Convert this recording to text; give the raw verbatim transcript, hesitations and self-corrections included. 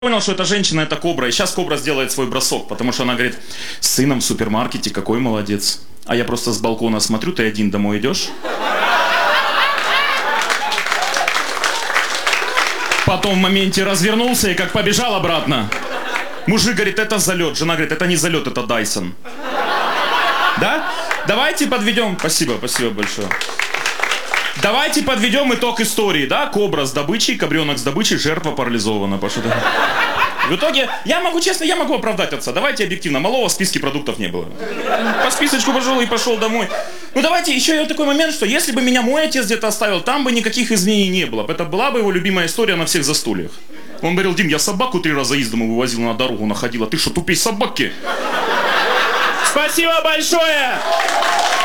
Понял, что эта женщина это кобра, и сейчас кобра сделает свой бросок, потому что она говорит, с сыном в супермаркете, какой молодец. А я просто с балкона смотрю, ты один домой идешь. Потом в моменте развернулся и как побежал обратно. Мужик говорит, это залет. Жена говорит, это не залет, это Дайсон. Да? Давайте подведем... Спасибо, спасибо большое. Давайте подведем итог истории, да? Кобра с добычей, кобренок с добычей, жертва парализована. Пошли. В итоге, я могу, честно, я могу оправдать отца. Давайте объективно, малого в списке продуктов не было. По списочку пошел и пошел домой. Ну давайте, еще и такой момент, что если бы меня мой отец где-то оставил, там бы никаких изменений не было. Это была бы его любимая история на всех застольях. Он говорил, Дим, я собаку три раза из дома вывозил, на дорогу находила. Ты что, тупей собаки? Спасибо большое!